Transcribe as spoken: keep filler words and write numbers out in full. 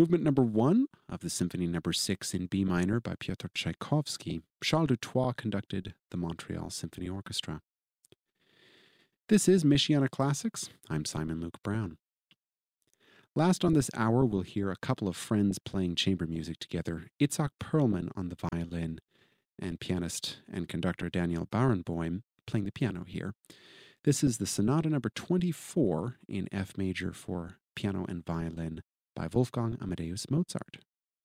Movement number one of the Symphony number six in B minor by Pyotr Tchaikovsky. Charles Dutoit conducted the Montreal Symphony Orchestra. This is Michiana Classics. I'm Simon Luke Brown. Last on this hour, we'll hear a couple of friends playing chamber music together. Itzhak Perlman on the violin and pianist and conductor Daniel Barenboim playing the piano here. This is the Sonata number twenty-four in F major for piano and violin by Wolfgang Amadeus Mozart.